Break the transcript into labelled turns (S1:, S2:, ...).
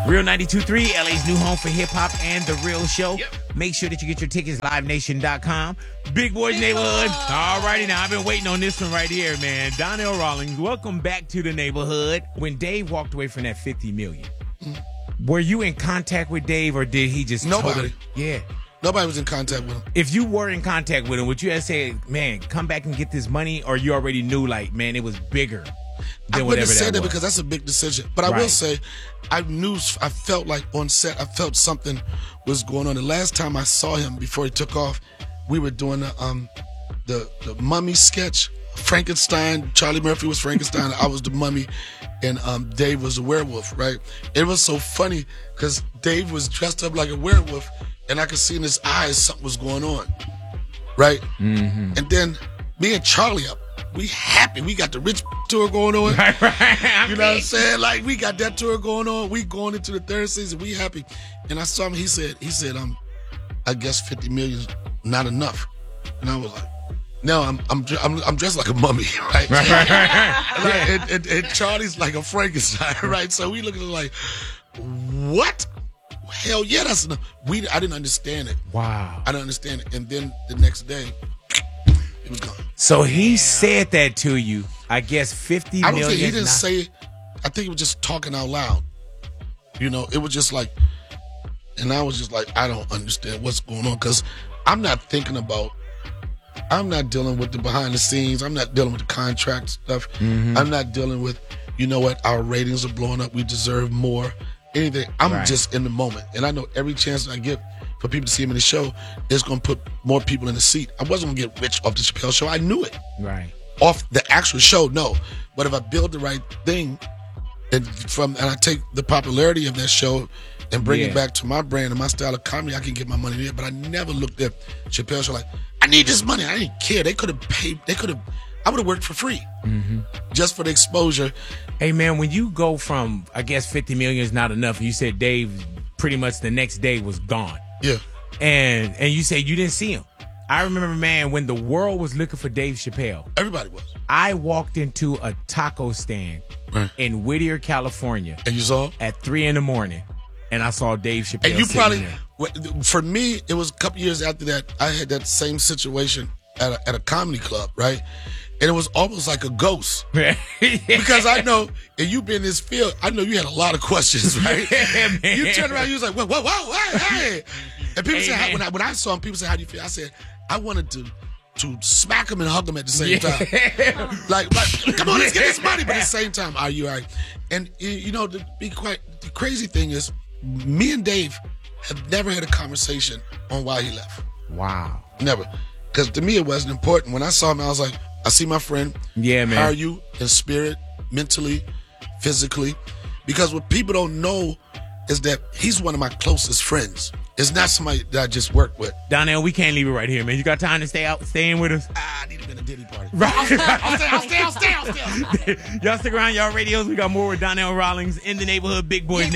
S1: Real 92.3, LA's new home for hip-hop and The Real Show. Yep. Make sure that you get your tickets, livenation.com. Big Boys Neighborhood. All righty now, I've been waiting on this one right here, man. Donnell Rawlings, welcome back to the neighborhood. When Dave walked away from that $50 million, were you in contact with Dave or did he just
S2: Nobody.
S1: Yeah.
S2: Nobody was in contact with him.
S1: If you were in contact with him, would you have said, man, come back and get this money? Or you already knew, like, man, it was bigger?
S2: I wouldn't have said that because that's a big decision. But I will say, I felt like on set, I felt something was going on. The last time I saw him before he took off, we were doing the mummy sketch. Frankenstein, Charlie Murphy was Frankenstein, I was the mummy, and Dave was a werewolf, right? It was so funny because Dave was dressed up like a werewolf, and I could see in his eyes something was going on, right? Mm-hmm. And then me and Charlie we happy. We got the Rich tour going on.
S1: Right.
S2: You know what I'm saying? Like, we got that tour going on. We going into the third season. We happy. And I saw him. He said, I guess 50 million is not enough. And I was like, no, I'm dressed like a mummy, right? And Charlie's like a Frankenstein, right? So we looking at it like, what? Hell yeah, that's enough. I didn't understand it.
S1: Wow.
S2: I didn't understand it. And then the next day, it was gone.
S1: So he said that to you. I guess 50 million.
S2: I don't think he didn't say it. I think he was just talking out loud. You know, it was just like, and I was just like, I don't understand what's going on because I'm not dealing with the behind the scenes. I'm not dealing with the contract stuff. Mm-hmm. I'm not dealing with, you know what, our ratings are blowing up. We deserve more. Anything. I'm just in the moment. And I know every chance I get for people to see him in the show is going to put more people in the seat. I wasn't going to get rich off the Chappelle Show. I knew it.
S1: Right.
S2: Off the actual show, no. But if I build the right thing and I take the popularity of that show and bring it back to my brand and my style of comedy, I can get my money there. But I never looked at Chappelle Show like, I need this money. I didn't care. They could have paid. I would have worked for free just for the exposure.
S1: Hey, man, when you go from, I guess 50 million is not enough, you said Dave pretty much the next day was gone.
S2: Yeah.
S1: And you said you didn't see him. I remember, man, when the world was looking for Dave Chappelle.
S2: Everybody was.
S1: I walked into a taco stand in Whittier, California.
S2: And you saw?
S1: At 3 a.m, and I saw Dave Chappelle.
S2: And you probably, for me, it was a couple years after that, I had that same situation at a comedy club, right? And it was almost like a ghost. Because I know, and you've been in this field, I know you had a lot of questions, right? You turned around, you was like, whoa, hey. And people said, when I saw him, people said, how do you feel? I said, I wanted to smack him and hug him at the same time. Like, come on, let's get this money. But at the same time, are you all right? And, you know, the crazy thing is, me and Dave have never had a conversation on why he left.
S1: Wow.
S2: Never. Because to me, it wasn't important. When I saw him, I was like, I see my friend.
S1: Yeah, man.
S2: How are you in spirit, mentally, physically? Because what people don't know is that he's one of my closest friends. It's not somebody that I just work with.
S1: Donnell, we can't leave it right here, man. You got time to stay in with us?
S2: I need to be in a Diddy party.
S1: Right.
S2: I'll stay.
S1: Y'all stick around, y'all radios. We got more with Donnell Rawlings in the neighborhood. Big Boys.